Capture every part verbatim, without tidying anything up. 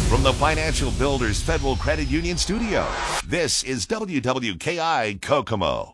From the Financial Builders Federal Credit Union studio, this is W W K I Kokomo.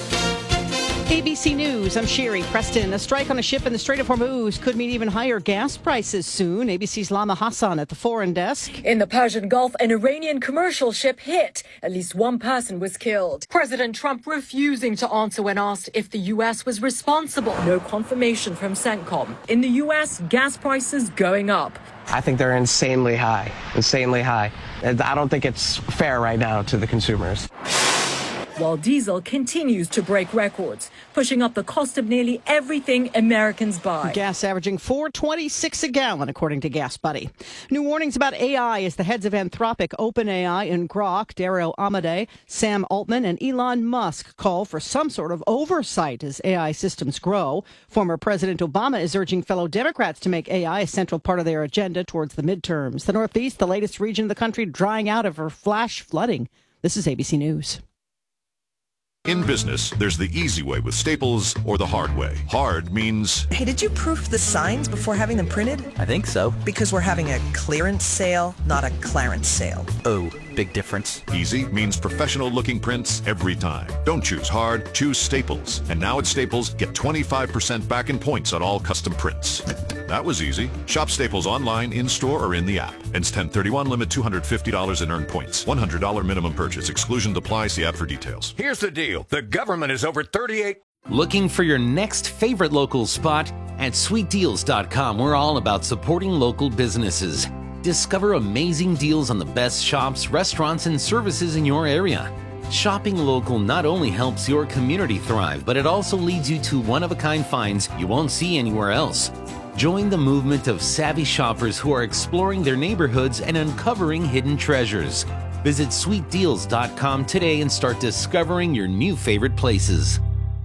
A B C News, I'm Sherry Preston. A strike on a ship in the Strait of Hormuz could mean even higher gas prices soon. A B C's Lama Hassan at the foreign desk. In the Persian Gulf, an Iranian commercial ship hit. At least one person was killed. President Trump refusing to answer when asked if the U S was responsible. No confirmation from CENTCOM. In the U S, gas prices going up. I think they're insanely high, insanely high. I don't think it's fair right now to the consumers. While diesel continues to break records, pushing up the cost of nearly everything Americans buy. Gas averaging four twenty-six a gallon, according to Gas Buddy. New warnings about A I as the heads of Anthropic, OpenAI, and Grok, Daryl Amodei, Sam Altman, and Elon Musk call for some sort of oversight as A I systems grow. Former President Obama is urging fellow Democrats to make A I a central part of their agenda towards the midterms. The Northeast, the latest region of the country, drying out of her flash flooding. This is A B C News. In business, there's the easy way with Staples or the hard way. Hard means... Hey, did you proof the signs before having them printed? I think so. Because we're having a clearance sale, not a Clarence sale. Oh, big difference. Easy means professional-looking prints every time. Don't choose hard, choose Staples. And now at Staples, get twenty-five percent back in points on all custom prints. That was easy. Shop Staples online, in-store, or in the app. Ends ten thirty-one, limit two hundred fifty dollars in earned points. one hundred dollars minimum purchase. Exclusion applies. See app for details. Here's the deal. The government is over thirty-eight... Looking for your next favorite local spot? At sweet deals dot com, we're all about supporting local businesses. Discover amazing deals on the best shops, restaurants, and services in your area. Shopping local not only helps your community thrive, but it also leads you to one-of-a-kind finds you won't see anywhere else. Join the movement of savvy shoppers who are exploring their neighborhoods and uncovering hidden treasures. Visit sweet deals dot com today and start discovering your new favorite places.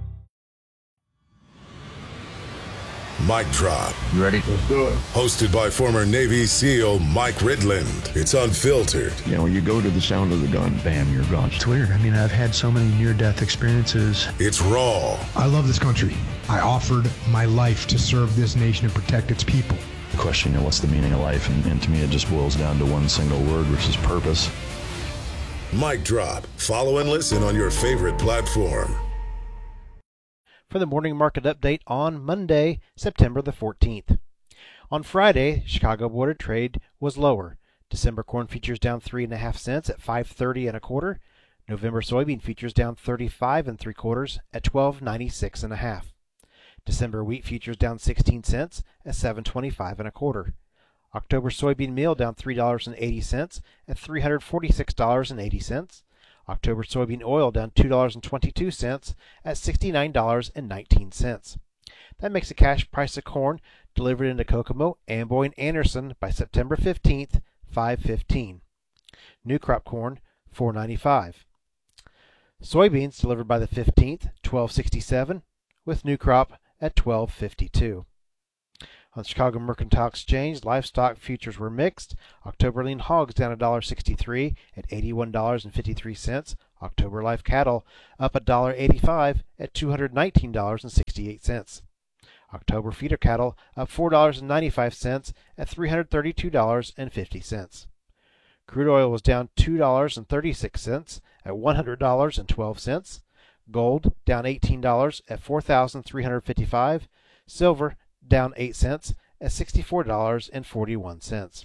Mic Drop. You ready? Let's do it. Hosted by former Navy SEAL Mike Ridland. It's unfiltered. You know, you go to the sound of the gun, bam, you're gone. It's weird. I mean, I've had so many near-death experiences. It's raw. I love this country. I offered my life to serve this nation and protect its people. The question, you know, what's the meaning of life? And, and to me, it just boils down to one single word, which is purpose. Mic Drop. Follow and listen on your favorite platform. For the morning market update on Monday, September the fourteenth. On Friday, Chicago Board of Trade was lower. December corn futures down three and a half cents at five thirty and a quarter. November soybean futures down thirty-five and three quarters at twelve ninety-six and a half. December wheat futures down sixteen cents at seven twenty-five and a quarter. October soybean meal down three dollars and eighty cents at three hundred forty-six dollars and eighty cents. October soybean oil down two dollars and twenty-two cents at sixty-nine dollars and nineteen cents. That makes the cash price of corn delivered into Kokomo, Amboy, and Anderson by September fifteenth, five fifteen. New crop corn, four ninety-five. Soybeans delivered by the fifteenth, twelve sixty-seven, with new crop at twelve fifty-two. On Chicago Mercantile Exchange, livestock futures were mixed. October lean hogs down one dollar and sixty-three cents at eighty-one dollars and fifty-three cents. October live cattle up one dollar and eighty-five cents at two hundred nineteen dollars and sixty-eight cents. October feeder cattle up four dollars and ninety-five cents at three hundred thirty-two dollars and fifty cents. Crude oil was down two dollars and thirty-six cents at one hundred dollars and twelve cents. Gold down eighteen dollars at four thousand three hundred fifty-five dollars. Silver down eight cents at sixty-four dollars and forty-one cents.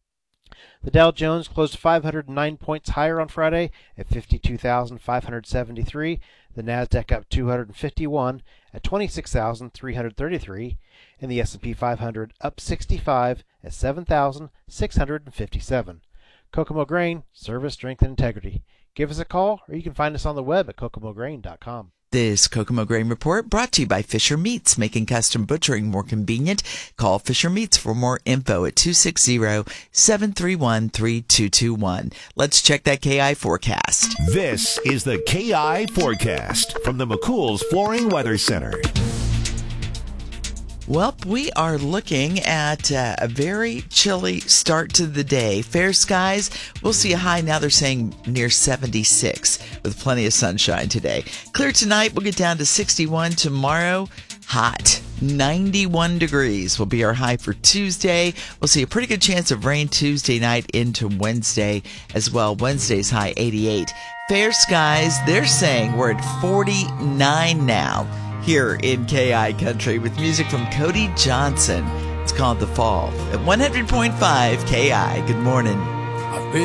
The Dow Jones closed five hundred nine points higher on Friday at fifty-two thousand five hundred seventy-three. The Nasdaq up two hundred fifty-one at twenty-six thousand three hundred thirty-three, and the S and P five hundred up sixty-five at seven thousand six hundred fifty-seven. Kokomo Grain, service, strength, and integrity. Give us a call, or you can find us on the web at kokomo grain dot com. This Kokomo Grain Report brought to you by Fisher Meats, making custom butchering more convenient. Call Fisher Meats for more info at two six zero, seven three one, three two two one. Let's check that K I forecast. This is the K I forecast from the McCool's Flooring Weather Center. Well, we are looking at uh, a very chilly start to the day. Fair skies. We'll see a high now, they're saying near seventy-six with plenty of sunshine today. Clear tonight. We'll get down to sixty-one tomorrow. hot. ninety-one degrees will be our high for Tuesday. We'll see a pretty good chance of rain Tuesday night into Wednesday as well. Wednesday's high eighty-eight. Fair skies, they're saying we're at forty-nine now here in K I Country with music from Cody Johnson. It's called The Fall at one hundred point five K I. Good morning.